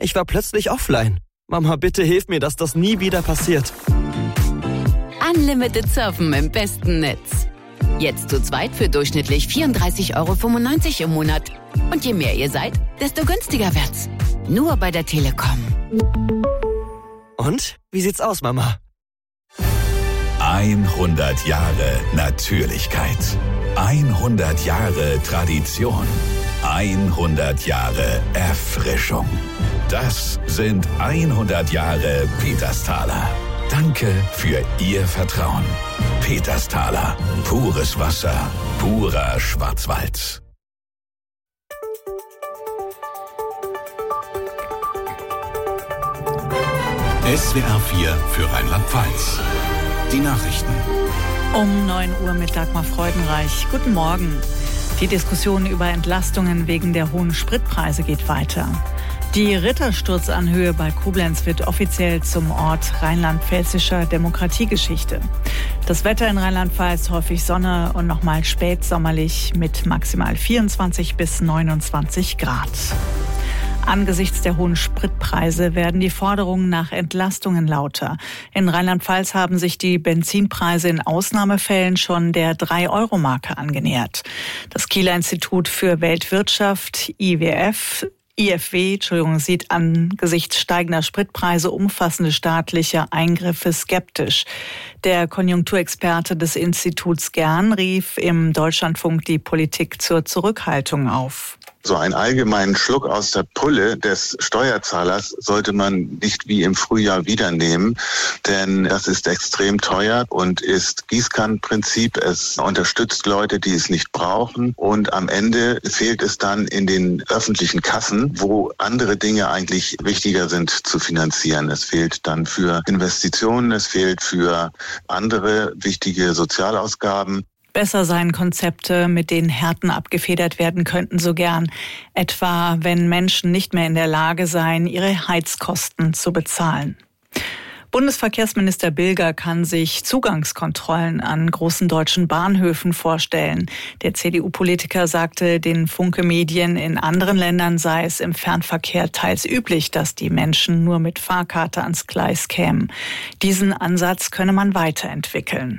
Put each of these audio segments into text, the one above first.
Ich war plötzlich offline. Mama, bitte hilf mir, dass das nie wieder passiert. Unlimited Surfen im besten Netz. Jetzt zu zweit für durchschnittlich 34,95 € im Monat. Und je mehr ihr seid, desto günstiger wird's. Nur bei der Telekom. Und? Wie sieht's aus, Mama? 100 Jahre Natürlichkeit. 100 Jahre Tradition. 100 Jahre Erfrischung. Das sind 100 Jahre Petersthaler. Danke für Ihr Vertrauen. Petersthaler. Pures Wasser. Purer Schwarzwald. SWR 4 für Rheinland-Pfalz. Die Nachrichten. Um 9 Uhr mit Dagmar Freudenreich. Guten Morgen. Die Diskussion über Entlastungen wegen der hohen Spritpreise geht weiter. Die Rittersturzanhöhe bei Koblenz wird offiziell zum Ort rheinland-pfälzischer Demokratiegeschichte. Das Wetter in Rheinland-Pfalz häufig Sonne und nochmal spätsommerlich mit maximal 24 bis 29 Grad. Angesichts der hohen Spritpreise werden die Forderungen nach Entlastungen lauter. In Rheinland-Pfalz haben sich die Benzinpreise in Ausnahmefällen schon der 3-Euro-Marke angenähert. Das Kieler Institut für Weltwirtschaft, IFW, sieht angesichts steigender Spritpreise umfassende staatliche Eingriffe skeptisch. Der Konjunkturexperte des Instituts Gern rief im Deutschlandfunk die Politik zur Zurückhaltung auf. So einen allgemeinen Schluck aus der Pulle des Steuerzahlers sollte man nicht wie im Frühjahr wieder nehmen, denn das ist extrem teuer und ist Gießkannenprinzip. Es unterstützt Leute, die es nicht brauchen, und am Ende fehlt es dann in den öffentlichen Kassen, wo andere Dinge eigentlich wichtiger sind zu finanzieren. Es fehlt dann für Investitionen, es fehlt für andere wichtige Sozialausgaben. Besser seien Konzepte, mit denen Härten abgefedert werden könnten, so gern. Etwa, wenn Menschen nicht mehr in der Lage seien, ihre Heizkosten zu bezahlen. Bundesverkehrsminister Bilger kann sich Zugangskontrollen an großen deutschen Bahnhöfen vorstellen. Der CDU-Politiker sagte den Funke-Medien, in anderen Ländern sei es im Fernverkehr teils üblich, dass die Menschen nur mit Fahrkarte ans Gleis kämen. Diesen Ansatz könne man weiterentwickeln.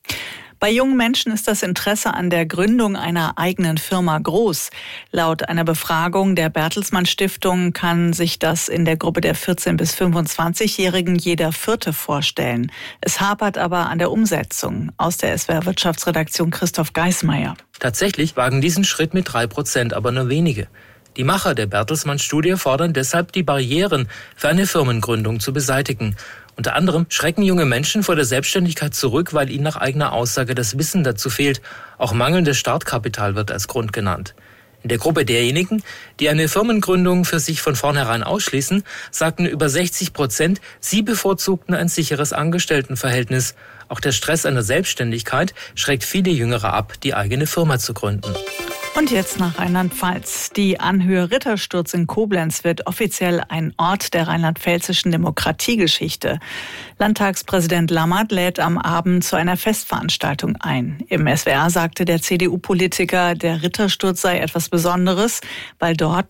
Bei jungen Menschen ist das Interesse an der Gründung einer eigenen Firma groß. Laut einer Befragung der Bertelsmann Stiftung kann sich das in der Gruppe der 14- bis 25-Jährigen jeder Vierte vorstellen. Es hapert aber an der Umsetzung. Aus der SWR Wirtschaftsredaktion Christoph Geismeier. Tatsächlich wagen diesen Schritt mit 3%, aber nur wenige. Die Macher der Bertelsmann-Studie fordern deshalb, die Barrieren für eine Firmengründung zu beseitigen. Unter anderem schrecken junge Menschen vor der Selbstständigkeit zurück, weil ihnen nach eigener Aussage das Wissen dazu fehlt. Auch mangelndes Startkapital wird als Grund genannt. In der Gruppe derjenigen, die eine Firmengründung für sich von vornherein ausschließen, sagten über 60%, sie bevorzugten ein sicheres Angestelltenverhältnis. Auch der Stress einer Selbstständigkeit schreckt viele Jüngere ab, die eigene Firma zu gründen. Und jetzt nach Rheinland-Pfalz. Die Anhöhe Rittersturz in Koblenz wird offiziell ein Ort der rheinland-pfälzischen Demokratiegeschichte. Landtagspräsident Lammert lädt am Abend zu einer Festveranstaltung ein. Im SWR sagte der CDU-Politiker, der Rittersturz sei etwas Besonderes, weil dort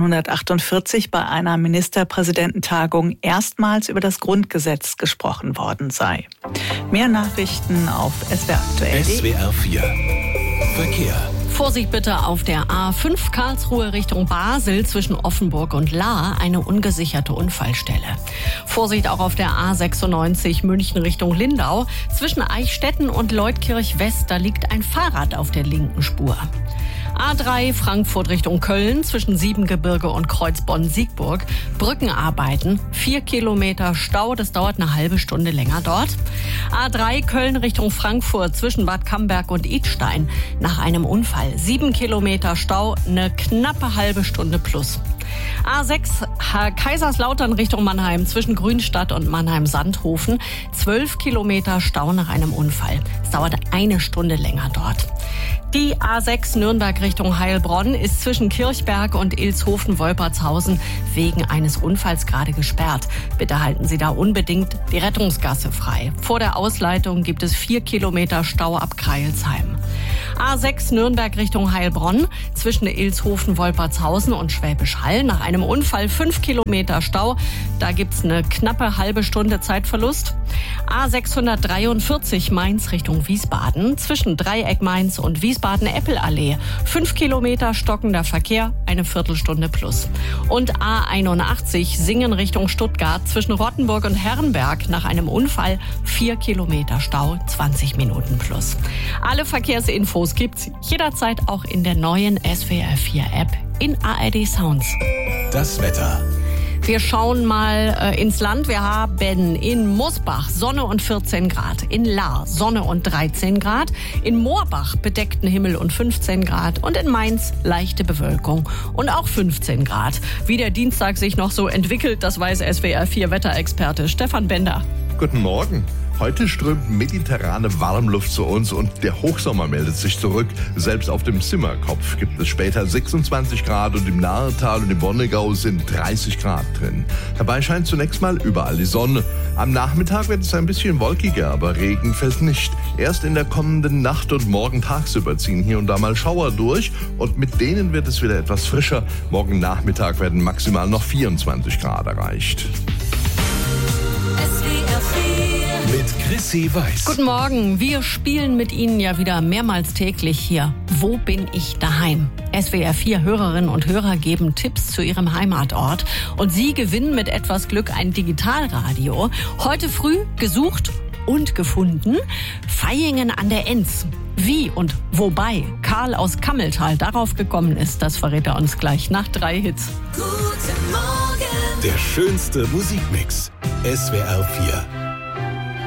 1948 bei einer Ministerpräsidententagung erstmals über das Grundgesetz gesprochen worden sei. Mehr Nachrichten auf swraktuell.de. SWR 4 Verkehr. Vorsicht bitte auf der A5 Karlsruhe Richtung Basel zwischen Offenburg und Lahr, eine ungesicherte Unfallstelle. Vorsicht auch auf der A96 München Richtung Lindau zwischen Eichstätten und Leutkirch West, da liegt ein Fahrrad auf der linken Spur. A3 Frankfurt Richtung Köln zwischen Siebengebirge und Kreuzbonn-Siegburg. Brückenarbeiten, 4 Kilometer Stau, das dauert eine halbe Stunde länger dort. A3 Köln Richtung Frankfurt zwischen Bad Camberg und Idstein. Nach einem Unfall 7 Kilometer Stau, eine knappe halbe Stunde plus. A6 Kaiserslautern Richtung Mannheim zwischen Grünstadt und Mannheim-Sandhofen. 12 Kilometer Stau nach einem Unfall. Es dauert eine Stunde länger dort. Die A6 Nürnberg Richtung Heilbronn ist zwischen Kirchberg und Ilshofen-Wolpertshausen wegen eines Unfalls gerade gesperrt. Bitte halten Sie da unbedingt die Rettungsgasse frei. Vor der Ausleitung gibt es 4 Kilometer Stau ab Kreilsheim. A6 Nürnberg Richtung Heilbronn zwischen Ilshofen-Wolpertshausen und Schwäbisch Hall. Nach einem Unfall 5 Kilometer Stau. Da gibt's eine knappe halbe Stunde Zeitverlust. A643 Mainz Richtung Wiesbaden zwischen Dreieck Mainz und Wiesbaden-Eppelallee. 5 Kilometer stockender Verkehr, eine Viertelstunde plus. Und A81 Singen Richtung Stuttgart zwischen Rottenburg und Herrenberg nach einem Unfall 4 Kilometer Stau, 20 Minuten plus. Alle Verkehrsinfos gibt's jederzeit auch in der neuen SWR4 App in ARD Sounds. Das Wetter. Wir schauen mal ins Land. Wir haben in Mosbach Sonne und 14 Grad. In Lahr Sonne und 13 Grad. In Moorbach bedeckten Himmel und 15 Grad. Und in Mainz leichte Bewölkung und auch 15 Grad. Wie der Dienstag sich noch so entwickelt, das weiß SWR4-Wetterexperte Stefan Bender. Guten Morgen. Heute strömt mediterrane Warmluft zu uns und der Hochsommer meldet sich zurück. Selbst auf dem Zimmerkopf gibt es später 26 Grad und im Nahetal und im Wonnegau sind 30 Grad drin. Dabei scheint zunächst mal überall die Sonne. Am Nachmittag wird es ein bisschen wolkiger, aber Regen fällt nicht. Erst in der kommenden Nacht und morgen tagsüber ziehen hier und da mal Schauer durch und mit denen wird es wieder etwas frischer. Morgen Nachmittag werden maximal noch 24 Grad erreicht. Mit Chrissy Weiß. Guten Morgen. Wir spielen mit Ihnen ja wieder mehrmals täglich hier. Wo bin ich daheim? SWR4 Hörerinnen und Hörer geben Tipps zu ihrem Heimatort. Und Sie gewinnen mit etwas Glück ein Digitalradio. Heute früh gesucht und gefunden. Vaihingen an der Enz. Wie und wobei Karl aus Kammeltal darauf gekommen ist, das verrät er uns gleich nach 3 Hits. Guten Morgen. Der schönste Musikmix. SWR4.